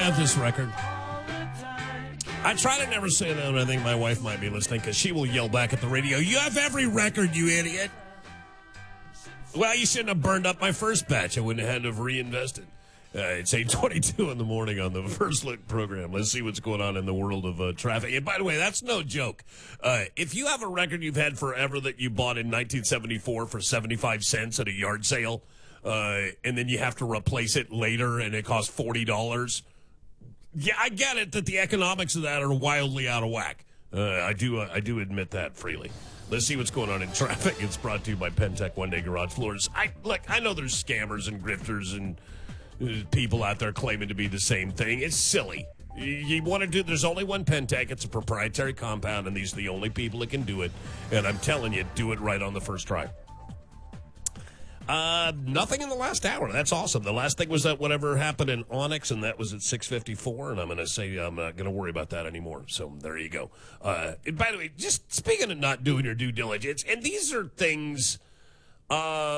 have this record. I try to never say that, and I think my wife might be listening because she will yell back at the radio, "You have every record, you idiot." Well, you shouldn't have burned up my first batch. I wouldn't have had to have reinvested. It's 8:22 in the morning on the First Look program. Let's see what's going on in the world of traffic. And by the way, that's no joke. If you have a record you've had forever that you bought in 1974 for 75 cents at a yard sale, and then you have to replace it later and it costs $40, yeah, I get it that the economics of that are wildly out of whack. I do admit that freely. Let's see what's going on in traffic. It's brought to you by Pentec One Day Garage Floors. I know there's scammers and grifters and people out there claiming to be the same thing. It's silly. You want to do, there's only one Pentec. It's a proprietary compound, and these are the only people that can do it. And I'm telling you, do it right on the first try. Nothing in the last hour. That's awesome. The last thing was that whatever happened in Onyx, and that was at 6:54, and I'm going to say I'm not going to worry about that anymore. So there you go. And by the way, just speaking of not doing your due diligence, and these are things, we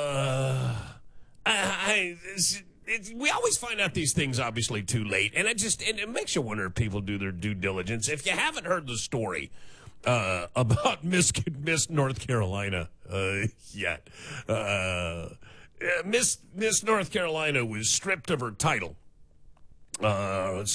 always find out these things obviously too late, and it makes you wonder if people do their due diligence. If you haven't heard the story about Miss North Carolina yet, Miss North Carolina was stripped of her title. Her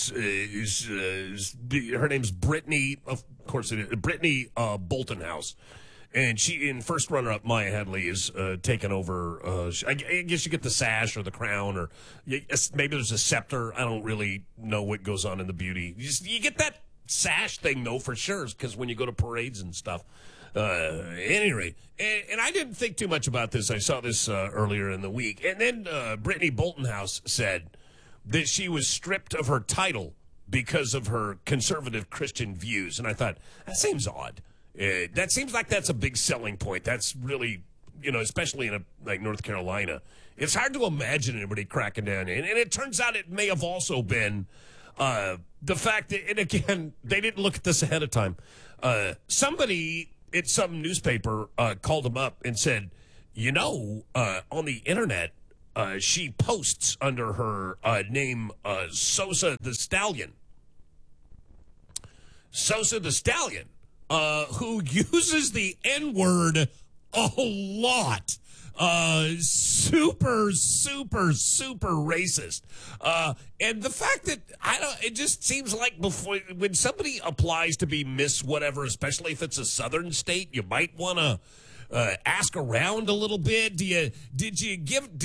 name's Brittany, of course it is, Brittany Boltonhouse. And she, in first runner-up, Maya Hadley is taken over. I guess you get the sash or the crown, or maybe there's a scepter. I don't really know what goes on in the beauty. You get that sash thing, though, for sure, because when you go to parades and stuff. At any rate, and I didn't think too much about this. I saw this earlier in the week. And then Brittany Boltonhouse said that she was stripped of her title because of her conservative Christian views. And I thought, that seems odd. That seems like that's a big selling point. That's really, especially in like North Carolina, it's hard to imagine anybody cracking down. And it turns out it may have also been the fact that, and again, they didn't look at this ahead of time. Somebody at some newspaper called them up and said, on the internet, she posts under her name Sosa the Stallion. Sosa the Stallion. Who uses the N-word a lot. Super, super, super racist. And the fact that, it just seems like when somebody applies to be Miss whatever, especially if it's a southern state, you might want to ask around a little bit. Did you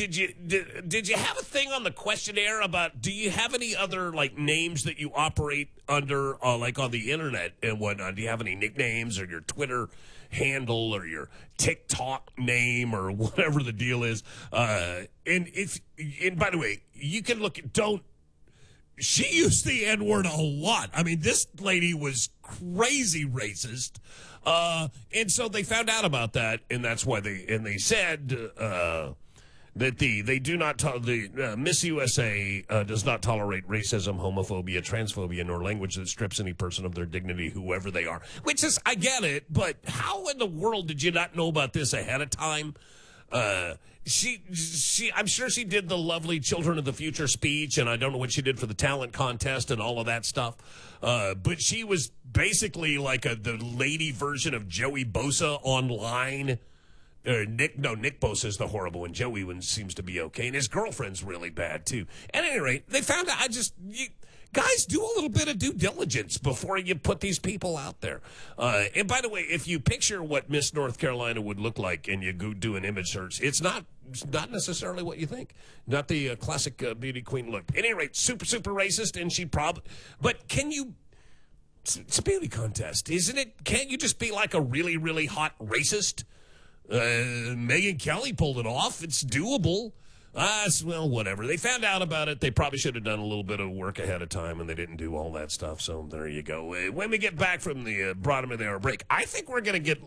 have a thing on the questionnaire about, do you have any other names that you operate under on the internet and whatnot? Do you have any nicknames or your Twitter handle or your TikTok name or whatever the deal is? And by the way, you can she used the N-word a lot. I mean, this lady was crazy racist. And so they found out about that, and that's why they said that they do not Miss USA does not tolerate racism, homophobia, transphobia, nor language that strips any person of their dignity, whoever they are. Which is, I get it, but how in the world did you not know about this ahead of time? I'm sure she did the lovely Children of the Future speech, and I don't know what she did for the talent contest and all of that stuff. But she was basically like the lady version of Joey Bosa online. Nick Bosa is the horrible one. Joey one seems to be okay, and his girlfriend's really bad too. At any rate, they found out. Guys, do a little bit of due diligence before you put these people out there. And by the way, if you picture what Miss North Carolina would look like and you go do an image search, it's not necessarily what you think. Not the classic beauty queen look. At any rate, super, super racist, and but it's a beauty contest, isn't it? Can't you just be like a really, really hot racist? Megyn Kelly pulled it off. It's doable. Well, whatever. They found out about it. They probably should have done a little bit of work ahead of time, and they didn't do all that stuff. So there you go. When we get back from the bottom of the hour break, I think we're going to get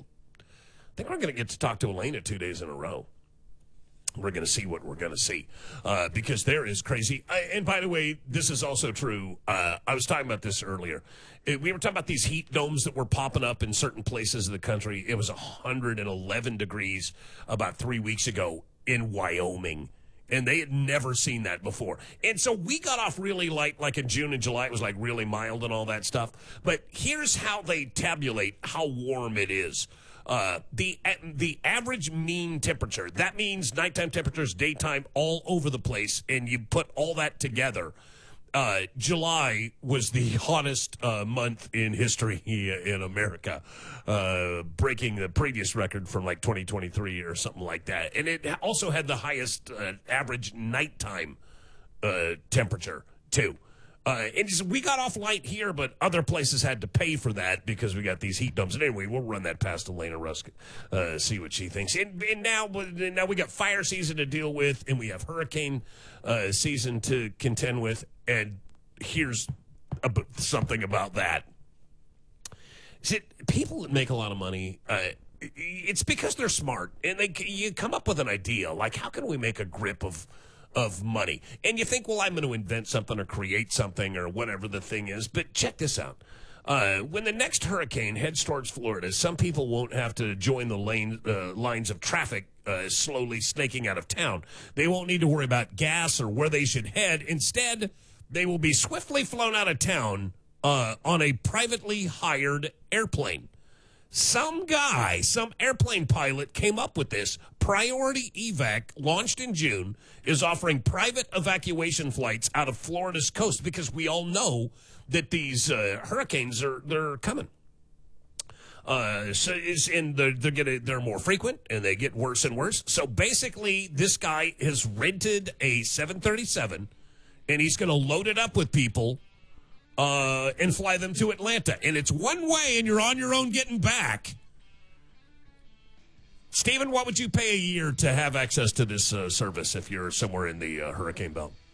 to talk to Elena 2 days in a row. We're going to see what we're going to see because there is crazy. And by the way, this is also true. I was talking about this earlier. We were talking about these heat domes that were popping up in certain places of the country. It was 111 degrees about 3 weeks ago in Wyoming. And they had never seen that before. And so we got off really light, like in June and July, it was like really mild and all that stuff. But here's how they tabulate how warm it is. The average mean temperature, that means nighttime temperatures, daytime, all over the place, and you put all that together. July was the hottest month in history in America, breaking the previous record from like 2023 or something like that. And it also had the highest average nighttime temperature, too. And we got off light here, but other places had to pay for that because we got these heat dumps. And anyway, we'll run that past Elena Rusk, see what she thinks. And now we got fire season to deal with, and we have hurricane season to contend with. And here's something about that. See, people that make a lot of money, it's because they're smart, and you come up with an idea like, how can we make a grip of money? And you think, well, I'm going to invent something or create something or whatever the thing is. But check this out. When the next hurricane heads towards Florida, some people won't have to join the lines of traffic slowly snaking out of town. They won't need to worry about gas or where they should head. Instead, they will be swiftly flown out of town on a privately hired airplane. Some guy, some airplane pilot came up with this. Priority Evac, launched in June, is offering private evacuation flights out of Florida's coast because we all know that these hurricanes they're coming. They're more frequent and they get worse and worse. So basically, this guy has rented a 737 and he's going to load it up with people and fly them to Atlanta. And it's one way, and you're on your own getting back. Stephen, what would you pay a year to have access to this service if you're somewhere in the hurricane belt?